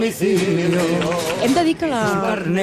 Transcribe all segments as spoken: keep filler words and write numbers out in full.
Hem de dir que la...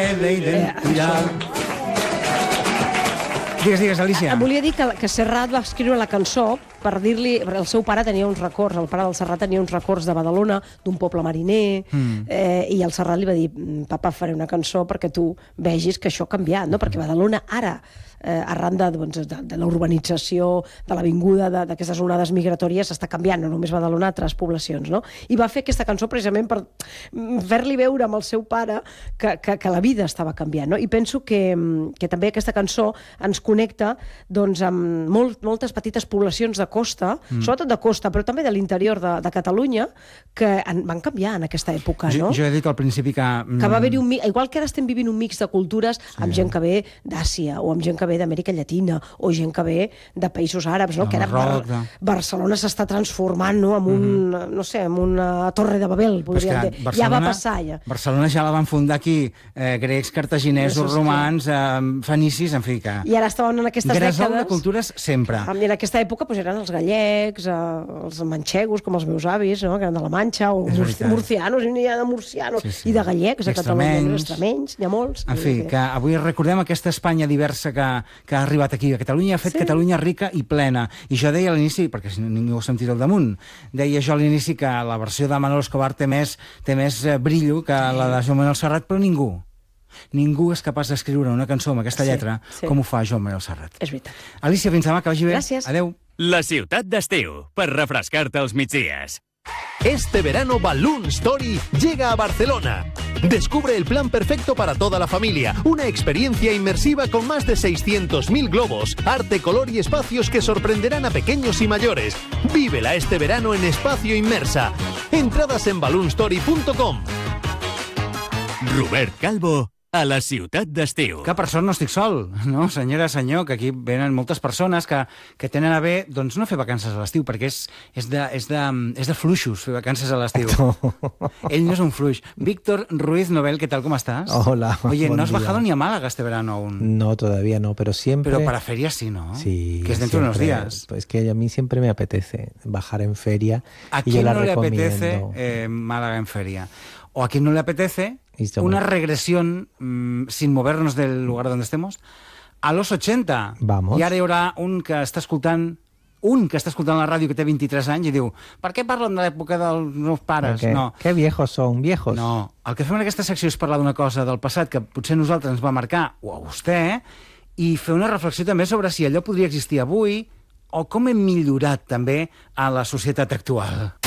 Digues, digues, Alicia. Volia dir que, que Serrat va escriure la cançó per dir-li... El seu pare tenia uns records, el pare del Serrat tenia uns records de Badalona, d'un poble mariner, mm. eh, i el Serrat li va dir, papa, faré una cançó perquè tu vegis que això ha canviat, no? Perquè Badalona ara, eh, arran de, doncs, de, de la urbanització, de l'avinguda d'aquestes onades migratòries, està canviant, no només Badalona, altres poblacions, no? I va fer aquesta cançó precisament per fer-li veure amb el seu pare que, que, que la vida estava canviant, no? I penso que, que també aquesta cançó ens connecta doncs, amb molt, moltes petites poblacions de costa, mm. sobretot de costa, però també de l'interior de, de Catalunya, que en, van canviar en aquesta època, no? Jo, jo he dit al principi que... Que va haver-hi un mix, igual que ara estem vivint un mix de cultures amb sí. gent que ve d'Àsia, o amb gent que ve d'Amèrica Llatina, o gent que ve de països àrabs, no? No, que ara Bar Bar Barcelona s'està transformant, no? En un, mm. no sé, en una torre de Babel, podríem dir. Ja va passar, ja. Barcelona ja la van fundar aquí, eh, grecs, cartaginesos, romans, eh, fenicis, en fi, que... I ara estaven en aquestes Gresol dècades... de cultures sempre. I en aquesta època doncs, eren els gallecs, eh, els manxegos, com els meus avis, no? que eren de la Manxa, o mur murcianos, n'hi ha de murcianos, sí, sí. i de gallecs a Catalunya, extremenys, n'hi ha molts. En fi, que avui recordem aquesta Espanya diversa que, que ha arribat aquí a Catalunya, ha fet sí. Catalunya rica i plena. I jo deia a l'inici, perquè si ningú ho ha sentit al damunt, deia jo a l'inici que la versió de Manolo Escobar té més, té més brillo que la de Joan Manuel Serrat, però ningú. Ningú és capaç d'escriure una cançó amb aquesta sí, lletra sí. com ho fa Joan Manuel Serrat. És veritat. Alicia, fins demà, que vagi bé. Gràcies. Adéu. La ciutat d'estiu, per refrescar-te els migdies. Este verano Balloon Story llega a Barcelona. Descubre el plan perfecto para toda la familia. Una experiencia inmersiva con más de seiscientos mil globos, arte, color y espacios que sorprenderán a pequeños y mayores. Vívela este verano en Espacio Inmersa. Entradas en balloon story punto com. Robert Calvo, a la ciutat d'estiu. Que per sort no estic sol, no, senyora, senyor, que aquí venen moltes persones que, que tenen a bé, doncs, no fer vacances a l'estiu, perquè és, és, de, és, de, és de fluixos fer vacances a l'estiu. Ell no és un fluix. Víctor Ruiz Nobel, ¿qué tal? ¿Cómo estás? Hola. Oye, ¿no has día. bajado ni a Málaga este verano aún? No, todavía no, pero siempre... Pero para ferias sí, ¿no? Sí. Que es dentro siempre, de unos días. Pues que a mí siempre me apetece bajar en feria. ¿A y quién yo la no le recomiendo. apetece eh, Málaga en feria? ¿O a quién no le apetece una regresión mmm, sin movernos del lugar donde estemos a los ochenta? Vamos. I ara hi haurà un que està escoltant un que està escoltant la ràdio que té vint-i-tres anys i diu, per què parlen de l'època dels meus pares? ¿Qué? No. ¿Qué viejos son? ¿Viejos? No. El que fem en aquesta secció és parlar d'una cosa del passat que potser a nosaltres ens va marcar, o a vostè, i fer una reflexió també sobre si allò podria existir avui o com hem millorat també a la societat actual.